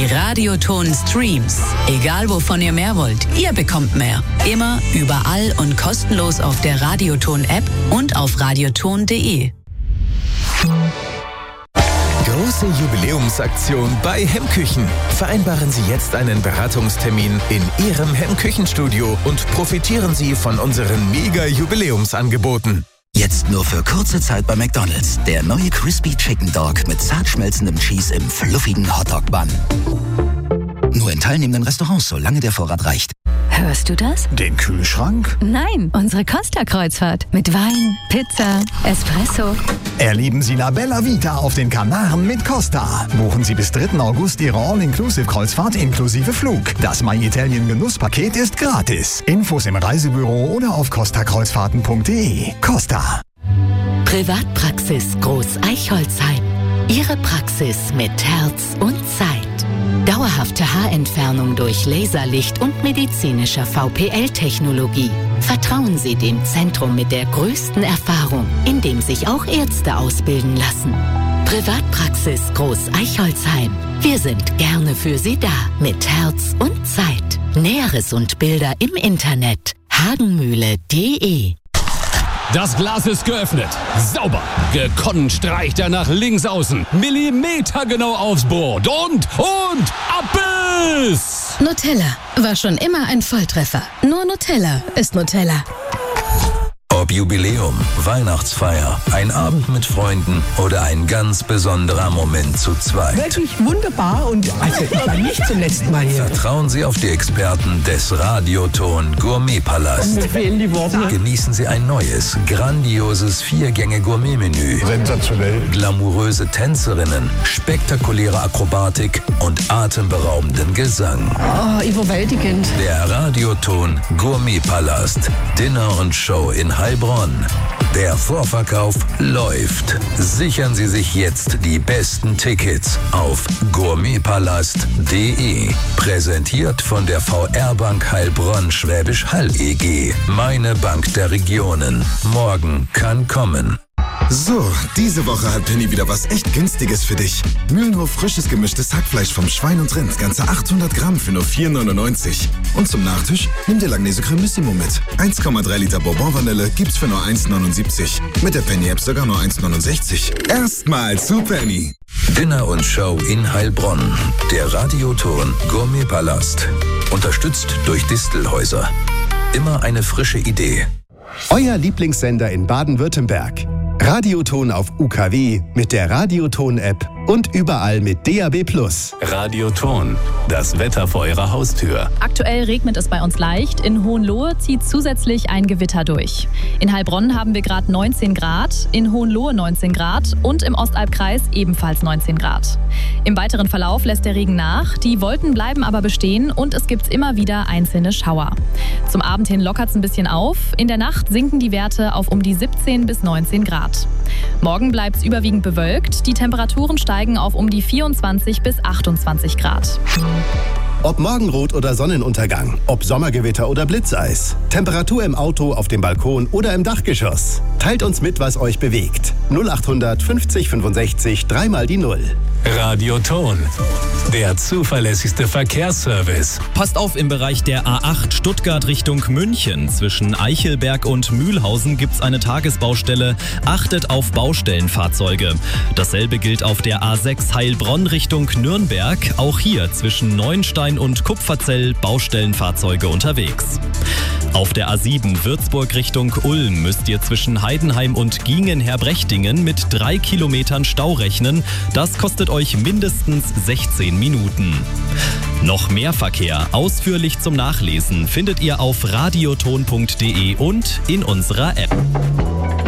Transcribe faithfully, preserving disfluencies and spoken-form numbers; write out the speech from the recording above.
Radioton Streams. Egal wovon ihr mehr wollt, ihr bekommt mehr. Immer, überall und kostenlos auf der Radioton-App und auf radioton punkt de. Große Jubiläumsaktion bei Hemmküchen. Vereinbaren Sie jetzt einen Beratungstermin in Ihrem Hemmküchenstudio und profitieren Sie von unseren Mega-Jubiläumsangeboten. Jetzt nur für kurze Zeit bei McDonald's. Der neue Crispy Chicken Dog mit zart schmelzendem Cheese im fluffigen Hotdog-Bun. Nur in teilnehmenden Restaurants, solange der Vorrat reicht. Hörst du das? Den Kühlschrank? Nein, unsere Costa-Kreuzfahrt. Mit Wein, Pizza, Espresso. Erleben Sie La Bella Vita auf den Kanaren mit Costa. Buchen Sie bis dritten August Ihre All-Inclusive-Kreuzfahrt inklusive Flug. Das My Italien Genusspaket ist gratis. Infos im Reisebüro oder auf costa kreuzfahrten punkt de. Costa. Privatpraxis Groß Eichholzheim. Ihre Praxis mit Herz und Zeit. Dauerhafte Haarentfernung durch Laserlicht und medizinischer V P L-Technologie. Vertrauen Sie dem Zentrum mit der größten Erfahrung, in dem sich auch Ärzte ausbilden lassen. Privatpraxis Groß Eichholzheim. Wir sind gerne für Sie da, mit Herz und Zeit. Näheres und Bilder im Internet hagenmühle punkt de. Das Glas ist geöffnet. Sauber. Gekonnt streicht er nach links außen. Millimetergenau aufs Board. Und, und, Abbiss! Nutella war schon immer ein Volltreffer. Nur Nutella ist Nutella. Ob Jubiläum, Weihnachtsfeier, ein Abend mit Freunden oder ein ganz besonderer Moment zu zweit. Wirklich wunderbar und also ich war nicht zum letzten Mal hier. Vertrauen Sie auf die Experten des Radioton Gourmetpalast. Mir fehlen die Worte. Genießen Sie ein neues, grandioses Vier-Gänge-Gourmet-Menü. Sensationell. Glamouröse Tänzerinnen, spektakuläre Akrobatik und atemberaubenden Gesang. Oh, überwältigend. Der Radioton Gourmetpalast. Dinner und Show in Heilbronn. Der Vorverkauf läuft. Sichern Sie sich jetzt die besten Tickets auf gourmetpalast punkt de. Präsentiert von der V R-Bank Heilbronn Schwäbisch Hall E G. Meine Bank der Regionen. Morgen kann kommen. So, diese Woche hat Penny wieder was echt Günstiges für dich. Mühlenhof frisches gemischtes Hackfleisch vom Schwein und Rind, ganze achthundert Gramm für nur vier neunundneunzig. Und zum Nachtisch nimm dir Langnese Cremissimo mit. eins Komma drei Liter Bourbon-Vanille gibt's für nur eins neunundsiebzig. Mit der Penny-App sogar nur eins neunundsechzig. Erstmal zu Penny. Dinner und Show in Heilbronn. Der Radioton Gourmetpalast. Unterstützt durch Distelhäuser. Immer eine frische Idee. Euer Lieblingssender in Baden-Württemberg. Radioton auf U K W mit der Radioton-App und überall mit D A B plus. Radioton, das Wetter vor eurer Haustür. Aktuell regnet es bei uns leicht. In Hohenlohe zieht zusätzlich ein Gewitter durch. In Heilbronn haben wir gerade neunzehn Grad, in Hohenlohe neunzehn Grad und im Ostalbkreis ebenfalls neunzehn Grad. Im weiteren Verlauf lässt der Regen nach, die Wolken bleiben aber bestehen und es gibt immer wieder einzelne Schauer. Zum Abend hin lockert es ein bisschen auf. In der Nacht sinken die Werte auf um die siebzehn bis neunzehn Grad. Morgen bleibt es überwiegend bewölkt. Die Temperaturen steigen auf um die vierundzwanzig bis achtundzwanzig Grad. Ob Morgenrot oder Sonnenuntergang, ob Sommergewitter oder Blitzeis, Temperatur im Auto, auf dem Balkon oder im Dachgeschoss. Teilt uns mit, was euch bewegt. null achthundert fünfzig fünfundsechzig, dreimal die Null. Radioton, der zuverlässigste Verkehrsservice. Passt auf, im Bereich der A acht Stuttgart Richtung München. Zwischen Eichelberg und Mühlhausen gibt's eine Tagesbaustelle. Achtet auf Baustellenfahrzeuge. Dasselbe gilt auf der A sechs Heilbronn Richtung Nürnberg. Auch hier zwischen Neuenstein und Kupferzell Baustellenfahrzeuge unterwegs. Auf der A sieben Würzburg Richtung Ulm müsst ihr zwischen Heidenheim und Giengen-Herbrechtingen mit drei Kilometern Stau rechnen. Das kostet euch mindestens sechzehn Minuten. Noch mehr Verkehr ausführlich zum Nachlesen findet ihr auf radioton punkt de und in unserer App.